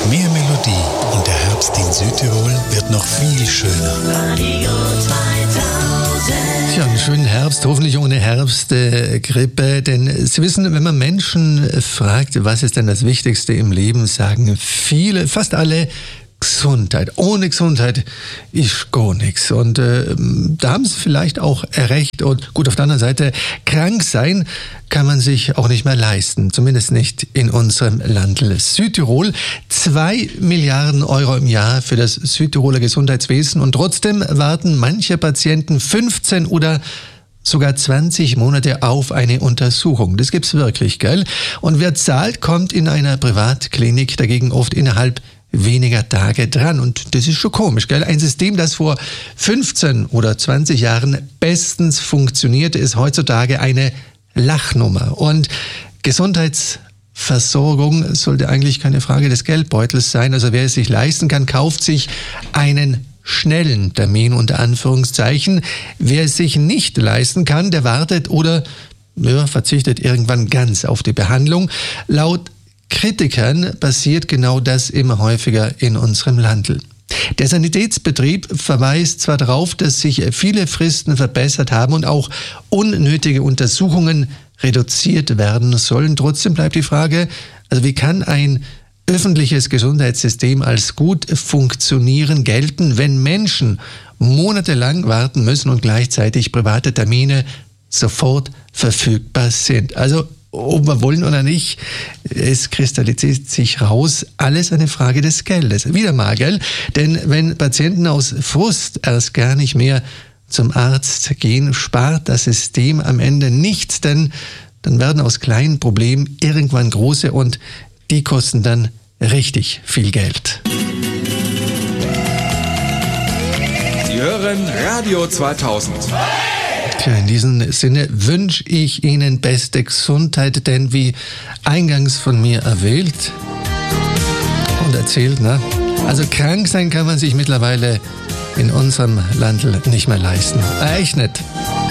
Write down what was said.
Mehr Melodie und der Herbst in Südtirol wird noch viel schöner. Radio 2000. Ja, einen schönen Herbst, hoffentlich ohne Herbstgrippe, denn Sie wissen, wenn man Menschen fragt, was ist denn das Wichtigste im Leben, sagen viele, fast alle, Gesundheit. Ohne Gesundheit ist gar nichts. Und da haben Sie vielleicht auch recht. Und gut, auf der anderen Seite, krank sein kann man sich auch nicht mehr leisten. Zumindest nicht in unserem Land Südtirol. 2 Milliarden Euro im Jahr für das Südtiroler Gesundheitswesen. Und trotzdem warten manche Patienten 15 oder sogar 20 Monate auf eine Untersuchung. Das gibt's wirklich, gell? Und wer zahlt, kommt in einer Privatklinik dagegen oft innerhalb weniger Tage dran. Und das ist schon komisch, gell? Ein System, das vor 15 oder 20 Jahren bestens funktionierte, ist heutzutage eine Lachnummer. Und Gesundheitsversorgung sollte eigentlich keine Frage des Geldbeutels sein. Also wer es sich leisten kann, kauft sich einen schnellen Termin unter Anführungszeichen. Wer es sich nicht leisten kann, der wartet oder verzichtet irgendwann ganz auf die Behandlung. Laut Kritikern passiert genau das immer häufiger in unserem Land. Der Sanitätsbetrieb verweist zwar darauf, dass sich viele Fristen verbessert haben und auch unnötige Untersuchungen reduziert werden sollen. Trotzdem bleibt die Frage, also wie kann ein öffentliches Gesundheitssystem als gut funktionieren gelten, wenn Menschen monatelang warten müssen und gleichzeitig private Termine sofort verfügbar sind? Also ob wir wollen oder nicht, es kristallisiert sich raus, alles eine Frage des Geldes. Wieder mal, gell? Denn wenn Patienten aus Frust erst gar nicht mehr zum Arzt gehen, spart das System am Ende nichts, denn dann werden aus kleinen Problemen irgendwann große und die kosten dann richtig viel Geld. Sie hören Radio 2000. Tja, in diesem Sinne wünsche ich Ihnen beste Gesundheit, denn wie eingangs von mir erwähnt und erzählt, also krank sein kann man sich mittlerweile in unserem Land nicht mehr leisten. Echt nicht.